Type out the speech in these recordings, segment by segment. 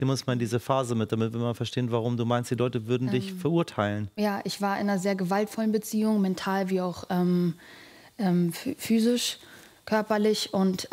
Nimm uns mal in diese Phase mit, damit wir mal verstehen, warum du meinst, die Leute würden dich verurteilen. Ja, ich war in einer sehr gewaltvollen Beziehung, mental wie auch physisch, körperlich. Und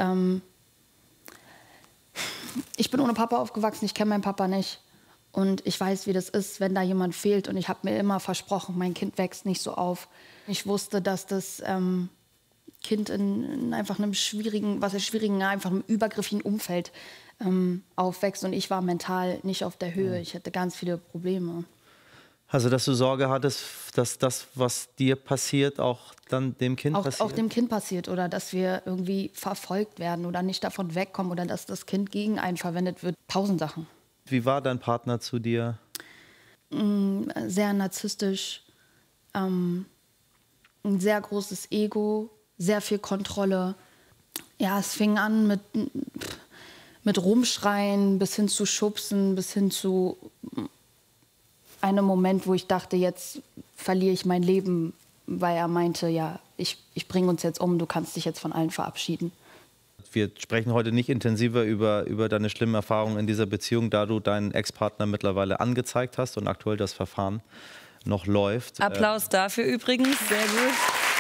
ich bin ohne Papa aufgewachsen, ich kenne meinen Papa nicht. Und ich weiß, wie das ist, wenn da jemand fehlt. Und ich habe mir immer versprochen, mein Kind wächst nicht so auf. Ich wusste, dass das Kind in einfach einem schwierigen, einfach einem übergriffigen Umfeld aufwächst. Und ich war mental nicht auf der Höhe. Ich hatte ganz viele Probleme. Also, dass du Sorge hattest, dass das, was dir passiert, auch dann dem Kind passiert? Auch dem Kind passiert oder dass wir irgendwie verfolgt werden oder nicht davon wegkommen oder dass das Kind gegen einen verwendet wird. 1000 Sachen. Wie war dein Partner zu dir? Sehr narzisstisch, ein sehr großes Ego, sehr viel Kontrolle. Ja, es fing an mit Rumschreien bis hin zu Schubsen, bis hin zu einem Moment, wo ich dachte, jetzt verliere ich mein Leben, weil er meinte, ja, ich bringe uns jetzt um, du kannst dich jetzt von allen verabschieden. Wir sprechen heute nicht intensiver über deine schlimmen Erfahrungen in dieser Beziehung, da du deinen Ex-Partner mittlerweile angezeigt hast und aktuell das Verfahren noch läuft. Applaus dafür übrigens, sehr gut.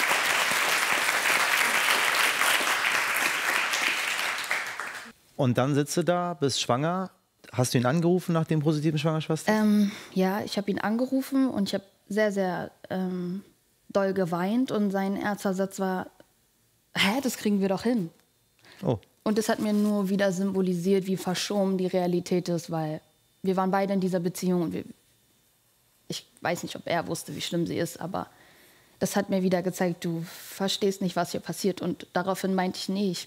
Und dann sitzt du da, bist schwanger. Hast du ihn angerufen nach dem positiven Schwangerschaftstest? Ja, ich habe ihn angerufen und ich habe sehr, sehr doll geweint. Und sein erster Satz war, das kriegen wir doch hin. Oh. Und das hat mir nur wieder symbolisiert, wie verschoben die Realität ist, weil wir waren beide in dieser Beziehung und ich weiß nicht, ob er wusste, wie schlimm sie ist, aber das hat mir wieder gezeigt, du verstehst nicht, was hier passiert. Und daraufhin meinte ich, nee,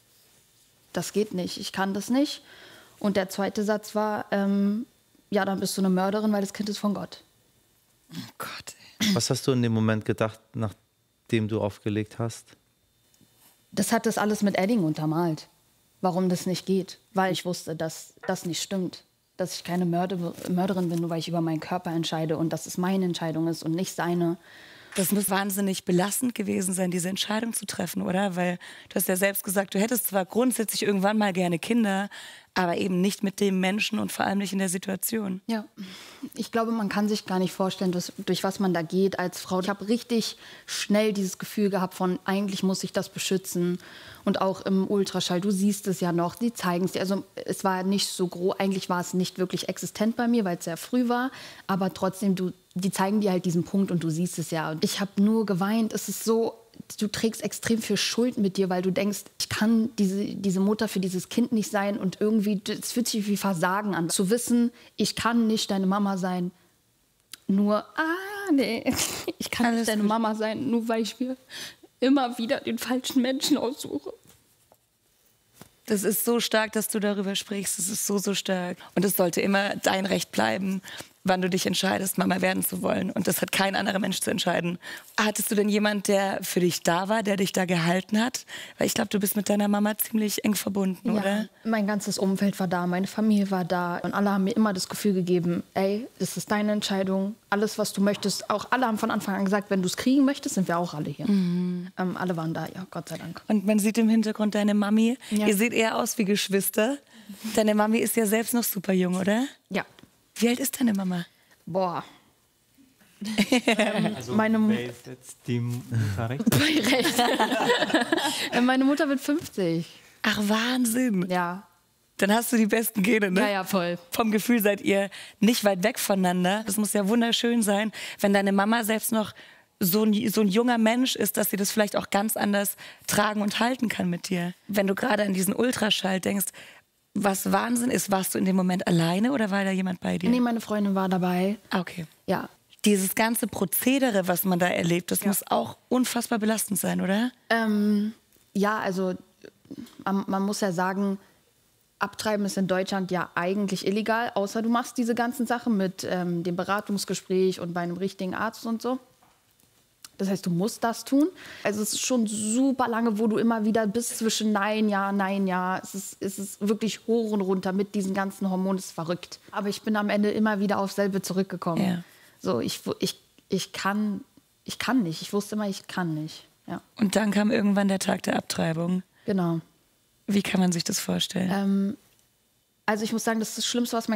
das geht nicht, ich kann das nicht. Und der zweite Satz war, ja, dann bist du eine Mörderin, weil das Kind ist von Gott. Oh Gott. Was hast du in dem Moment gedacht, nachdem du aufgelegt hast? Das hat das alles mit Edding untermalt, warum das nicht geht. Weil ich wusste, dass das nicht stimmt. Dass ich keine Mörderin bin, nur weil ich über meinen Körper entscheide und dass es meine Entscheidung ist und nicht seine. Das muss wahnsinnig belastend gewesen sein, diese Entscheidung zu treffen, oder? Weil du hast ja selbst gesagt, du hättest zwar grundsätzlich irgendwann mal gerne Kinder, aber eben nicht mit dem Menschen und vor allem nicht in der Situation. Ja, ich glaube, man kann sich gar nicht vorstellen, durch was man da geht als Frau. Ich habe richtig schnell dieses Gefühl gehabt von, eigentlich muss ich das beschützen. Und auch im Ultraschall, du siehst es ja noch, die zeigen es dir. Also es war nicht so groß, eigentlich war es nicht wirklich existent bei mir, weil es sehr früh war. Aber trotzdem, die zeigen dir halt diesen Punkt und du siehst es ja. Und ich habe nur geweint. Es ist so, du trägst extrem viel Schuld mit dir, weil du denkst, ich kann diese Mutter für dieses Kind nicht sein. Und irgendwie, es fühlt sich wie Versagen an. Zu wissen, ich kann nicht deine Mama sein, nur, nee, ich kann nicht deine Mama sein, nur weil ich mir immer wieder den falschen Menschen aussuche. Das ist so stark, dass du darüber sprichst. Das ist so, so stark. Und es sollte immer dein Recht bleiben, wann du dich entscheidest, Mama werden zu wollen. Und das hat kein anderer Mensch zu entscheiden. Hattest du denn jemanden, der für dich da war, der dich da gehalten hat? Weil ich glaube, du bist mit deiner Mama ziemlich eng verbunden, ja, oder? Mein ganzes Umfeld war da, meine Familie war da. Und alle haben mir immer das Gefühl gegeben, ey, das ist deine Entscheidung. Alles, was du möchtest. Auch alle haben von Anfang an gesagt, wenn du es kriegen möchtest, sind wir auch alle hier. Alle waren da, ja, Gott sei Dank. Und man sieht im Hintergrund deine Mami. Ja. Ihr seht eher aus wie Geschwister. Deine Mami ist ja selbst noch super jung, oder? Ja. Wie alt ist deine Mama? Boah. Also wer ist jetzt die Mutter rechts? Meine Mutter wird 50. Ach, Wahnsinn. Ja. Dann hast du die besten Gene, ne? Ja, ja, voll. Vom Gefühl seid ihr nicht weit weg voneinander. Das muss ja wunderschön sein, wenn deine Mama selbst noch so ein junger Mensch ist, dass sie das vielleicht auch ganz anders tragen und halten kann mit dir. Wenn du gerade an diesen Ultraschall denkst, was Wahnsinn ist, warst du in dem Moment alleine oder war da jemand bei dir? Nee, meine Freundin war dabei. Ah, okay. Ja. Dieses ganze Prozedere, was man da erlebt, das muss auch unfassbar belastend sein, oder? Ja, also man muss ja sagen, Abtreiben ist in Deutschland ja eigentlich illegal, außer du machst diese ganzen Sachen mit dem Beratungsgespräch und bei einem richtigen Arzt und so. Das heißt, du musst das tun. Also es ist schon super lange, wo du immer wieder bist zwischen nein, ja. Es ist wirklich hoch und runter mit diesen ganzen Hormonen. Es ist verrückt. Aber ich bin am Ende immer wieder aufs selbe zurückgekommen. Ja. So, ich kann nicht. Ich wusste immer, ich kann nicht. Ja. Und dann kam irgendwann der Tag der Abtreibung. Genau. Wie kann man sich das vorstellen? Also ich muss sagen, das ist das Schlimmste, was mein